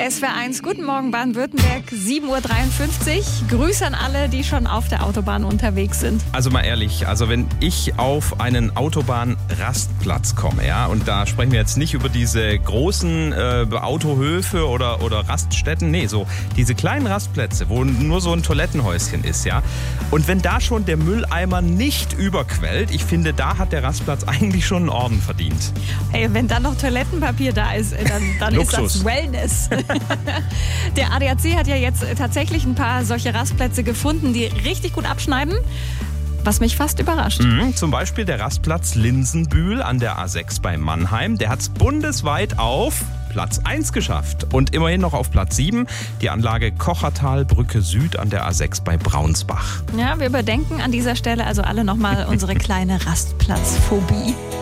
SWR1, guten Morgen Baden-Württemberg, 7.53 Uhr. Grüße an alle, die schon auf der Autobahn unterwegs sind. Also mal ehrlich, wenn ich auf einen Autobahnrastplatz komme, ja, und da sprechen wir jetzt nicht über diese großen Autohöfe oder Raststätten, nee, so diese kleinen Rastplätze, wo nur so ein Toilettenhäuschen ist, ja. Und wenn da schon der Mülleimer nicht überquellt, ich finde, da hat der Rastplatz eigentlich schon einen Orden verdient. Ey, wenn dann noch Toilettenpapier da ist, dann ist das Wellness. Der ADAC hat ja jetzt tatsächlich ein paar solche Rastplätze gefunden, die richtig gut abschneiden. Was mich fast überrascht. Zum Beispiel der Rastplatz Linsenbühl an der A6 bei Mannheim. Der hat es bundesweit auf Platz 1 geschafft. Und immerhin noch auf Platz 7 die Anlage Kochertal Brücke Süd an der A6 bei Braunsbach. Ja, wir überdenken an dieser Stelle also alle nochmal unsere kleine Rastplatzphobie.